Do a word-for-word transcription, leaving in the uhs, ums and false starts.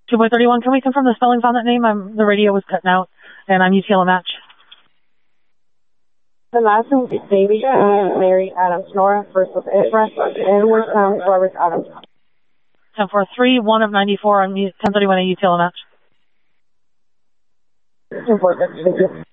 two by thirty-one, can we confirm the spellings on that name? I'm, the radio was cutting out, and I'm U T L a match. The last name is Davy, and Mary Adams, Nora, first with Edward, Edward, um, Robert Adams. ten four three, one of ninety-four, I'm ten thirty-one, a U T L a match. ten four, thank you.